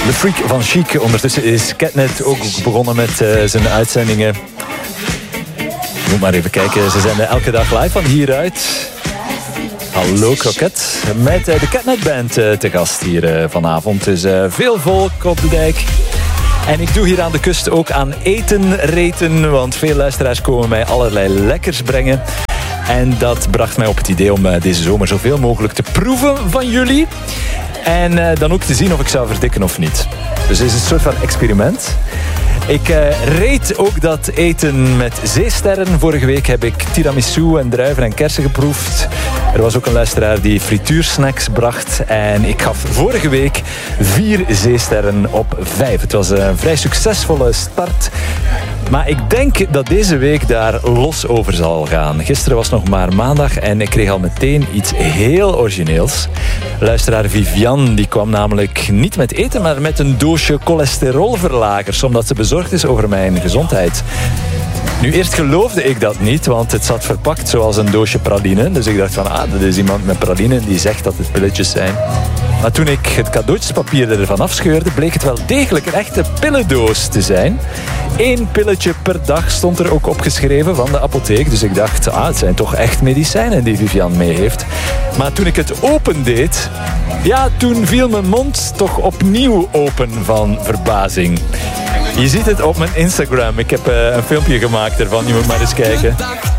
De freak van Chic. Ondertussen is Catnet ook begonnen met zijn uitzendingen. Moet maar even kijken. Ze zijn elke dag live van hieruit. Hallo Kroket. Met de Catnet Band te gast hier vanavond. Dus veel volk op de dijk. En ik doe hier aan de kust ook aan eten. Want veel luisteraars komen mij allerlei lekkers brengen. En dat bracht mij op het idee om deze zomer zoveel mogelijk te proeven van jullie. En dan ook te zien of ik zou verdikken of niet. Dus het is een soort van experiment. Ik reed ook dat eten met zeesterren. Vorige week heb ik tiramisu en druiven en kersen geproefd. Er was ook een luisteraar die frituursnacks bracht. En ik gaf vorige week 4 zeesterren op 5. Het was een vrij succesvolle start. Maar ik denk dat deze week daar los over zal gaan. Gisteren was nog maar maandag en ik kreeg al meteen iets heel origineels. Luisteraar Vivian die kwam namelijk niet met eten, maar met een doosje cholesterolverlagers, omdat ze bezorgd is over mijn gezondheid. Nu, eerst geloofde ik dat niet, want het zat verpakt zoals een doosje praline. Dus ik dacht van, dat is iemand met praline die zegt dat het pilletjes zijn. Maar toen ik het cadeautjespapier ervan afscheurde, bleek het wel degelijk een echte pillendoos te zijn. 1 pilletje per dag stond er ook opgeschreven van de apotheek. Dus ik dacht, het zijn toch echt medicijnen die Vivian mee heeft. Maar toen ik het opendeed, toen viel mijn mond toch opnieuw open van verbazing. Je ziet het op mijn Instagram. Ik heb een filmpje gemaakt ervan. Je moet maar eens kijken.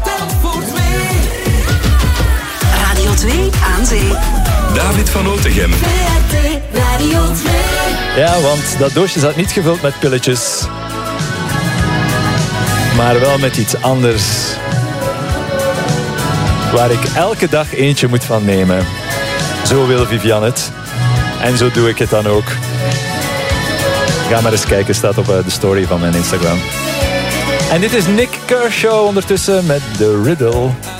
Radio 2 aan zee. David van Otegem. Radio 2. Ja, want dat doosje zat niet gevuld met pilletjes. Maar wel met iets anders. Waar ik elke dag eentje moet van nemen. Zo wil Vivian het. En zo doe ik het dan ook. Ga maar eens kijken, staat op de story van mijn Instagram. En dit is Nick Kershaw ondertussen met The Riddle.